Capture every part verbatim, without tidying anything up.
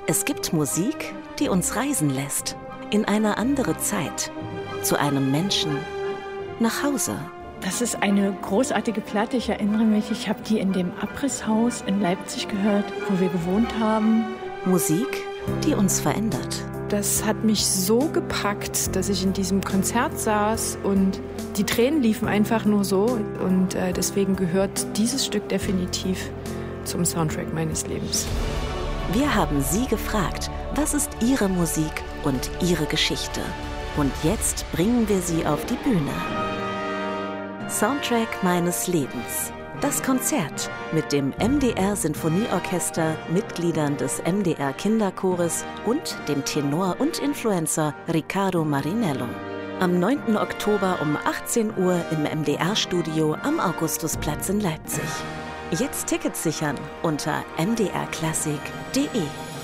Es gibt Musik, die uns reisen lässt. In eine andere Zeit. Zu einem Menschen. Nach Hause. Das ist eine großartige Platte. Ich erinnere mich, ich habe die in dem Abrisshaus in Leipzig gehört, wo wir gewohnt haben. Musik, die uns verändert. Das hat mich so gepackt, dass ich in diesem Konzert saß und die Tränen liefen einfach nur so. Und äh, deswegen gehört dieses Stück definitiv zum Soundtrack meines Lebens. Wir haben Sie gefragt, was ist Ihre Musik und Ihre Geschichte? Und jetzt bringen wir Sie auf die Bühne. Soundtrack meines Lebens. Das Konzert mit dem M D R Sinfonieorchester, Mitgliedern des M D R Kinderchores und dem Tenor und Influencer Riccardo Marinello. Am neunten Oktober um achtzehn Uhr im M D R-Studio am Augustusplatz in Leipzig. Jetzt Tickets sichern unter m d r klassik punkt d e.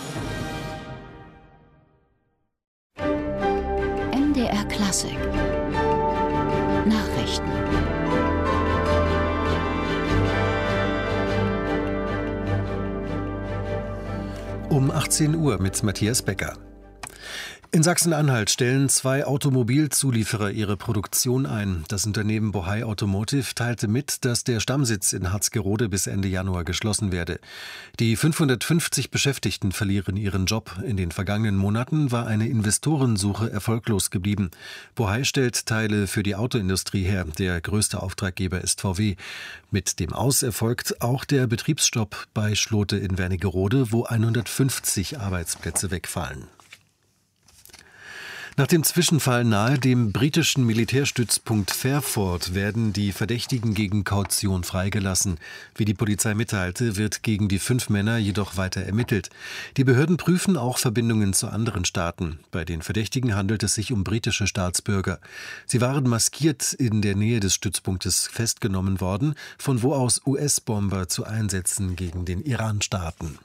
M D R Klassik Nachrichten. Um achtzehn Uhr mit Matthias Becker. In Sachsen-Anhalt stellen zwei Automobilzulieferer ihre Produktion ein. Das Unternehmen Bohai Automotive teilte mit, dass der Stammsitz in Harzgerode bis Ende Januar geschlossen werde. Die fünfhundertfünfzig Beschäftigten verlieren ihren Job. In den vergangenen Monaten war eine Investorensuche erfolglos geblieben. Bohai stellt Teile für die Autoindustrie her. Der größte Auftraggeber ist V W. Mit dem Aus erfolgt auch der Betriebsstopp bei Schlote in Wernigerode, wo hundertfünfzig Arbeitsplätze wegfallen. Nach dem Zwischenfall nahe dem britischen Militärstützpunkt Fairford werden die Verdächtigen gegen Kaution freigelassen. Wie die Polizei mitteilte, wird gegen die fünf Männer jedoch weiter ermittelt. Die Behörden prüfen auch Verbindungen zu anderen Staaten. Bei den Verdächtigen handelt es sich um britische Staatsbürger. Sie waren maskiert in der Nähe des Stützpunktes festgenommen worden, von wo aus U S-Bomber zu Einsätzen gegen den Iran starten.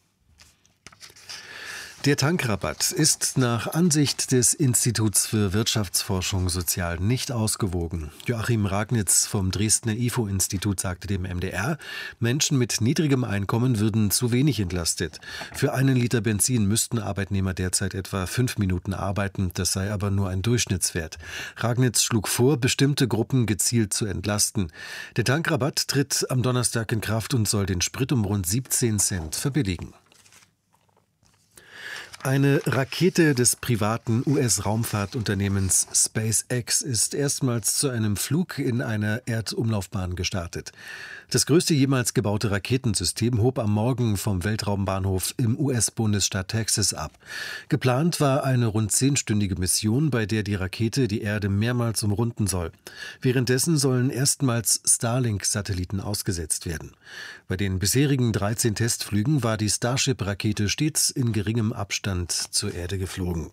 Der Tankrabatt ist nach Ansicht des Instituts für Wirtschaftsforschung Sozial nicht ausgewogen. Joachim Ragnitz vom Dresdner I F O-Institut sagte dem M D R, Menschen mit niedrigem Einkommen würden zu wenig entlastet. Für einen Liter Benzin müssten Arbeitnehmer derzeit etwa fünf Minuten arbeiten, das sei aber nur ein Durchschnittswert. Ragnitz schlug vor, bestimmte Gruppen gezielt zu entlasten. Der Tankrabatt tritt am Donnerstag in Kraft und soll den Sprit um rund siebzehn Cent verbilligen. Eine Rakete des privaten U S-Raumfahrtunternehmens SpaceX ist erstmals zu einem Flug in einer Erdumlaufbahn gestartet. Das größte jemals gebaute Raketensystem hob am Morgen vom Weltraumbahnhof im U S-Bundesstaat Texas ab. Geplant war eine rund zehnstündige Mission, bei der die Rakete die Erde mehrmals umrunden soll. Währenddessen sollen erstmals Starlink-Satelliten ausgesetzt werden. Bei den bisherigen dreizehn Testflügen war die Starship-Rakete stets in geringem Abstand zur Erde geflogen.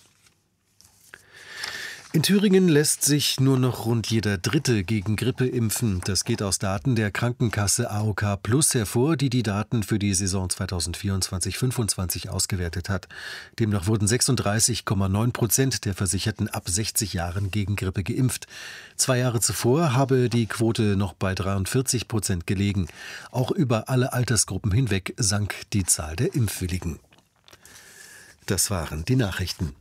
In Thüringen lässt sich nur noch rund jeder Dritte gegen Grippe impfen. Das geht aus Daten der Krankenkasse A O K Plus hervor, die die Daten für die Saison zweitausendvierundzwanzig fünfundzwanzig ausgewertet hat. Demnach wurden sechsunddreißig Komma neun Prozent der Versicherten ab sechzig Jahren gegen Grippe geimpft. Zwei Jahre zuvor habe die Quote noch bei dreiundvierzig Prozent gelegen. Auch über alle Altersgruppen hinweg sank die Zahl der Impfwilligen. Das waren die Nachrichten.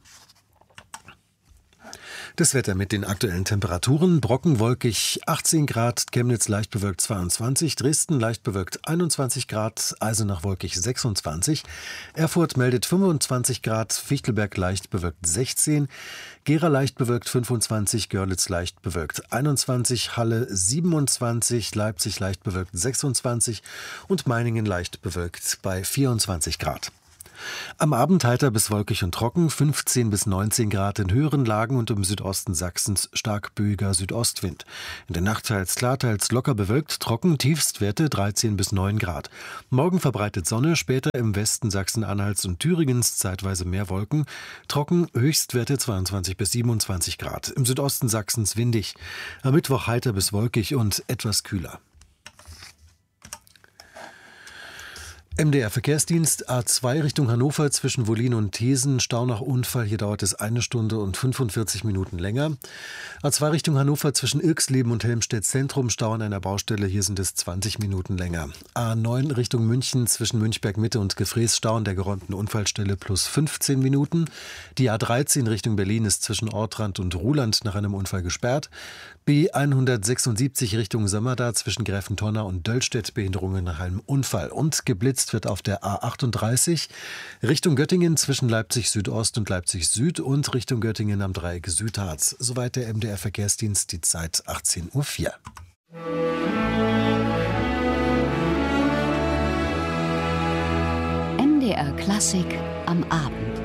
Das Wetter mit den aktuellen Temperaturen: Brockenwolkig achtzehn Grad, Chemnitz leicht bewölkt zweiundzwanzig, Dresden leicht bewölkt einundzwanzig Grad, Eisenach wolkig sechsundzwanzig, Erfurt meldet fünfundzwanzig Grad, Fichtelberg leicht bewölkt sechzehn, Gera leicht bewölkt fünfundzwanzig, Görlitz leicht bewölkt einundzwanzig, Halle siebenundzwanzig, Leipzig leicht bewölkt sechsundzwanzig und Meiningen leicht bewölkt bei vierundzwanzig Grad. Am Abend heiter bis wolkig und trocken, fünfzehn bis neunzehn Grad in höheren Lagen und im Südosten Sachsens stark böiger Südostwind. In der Nacht teils klar, teils locker bewölkt, trocken, Tiefstwerte dreizehn bis neun Grad. Morgen verbreitet Sonne, später im Westen Sachsen-Anhalts und Thüringens zeitweise mehr Wolken. Trocken, Höchstwerte zweiundzwanzig bis siebenundzwanzig Grad. Im Südosten Sachsens windig. Am Mittwoch heiter bis wolkig und etwas kühler. M D R Verkehrsdienst, A zwei Richtung Hannover zwischen Wollin und Thesen, Stau nach Unfall, hier dauert es eine Stunde und fünfundvierzig Minuten länger. A zwei Richtung Hannover zwischen Irxleben und Helmstedt Zentrum, Stau an einer Baustelle, hier sind es zwanzig Minuten länger. A neun Richtung München zwischen Münchberg Mitte und Gefrees, Stau an der geräumten Unfallstelle plus fünfzehn Minuten. Die A dreizehn Richtung Berlin ist zwischen Ortrand und Ruhland nach einem Unfall gesperrt. B hundertsechsundsiebzig Richtung Sömmerda zwischen Gräfentonner und Döllstedt, Behinderungen nach einem Unfall. Und geblitzt wird auf der A achtunddreißig Richtung Göttingen zwischen Leipzig Südost und Leipzig Süd und Richtung Göttingen am Dreieck Südharz. Soweit der M D R Verkehrsdienst, die Zeit achtzehn Uhr vier. M D R Klassik am Abend.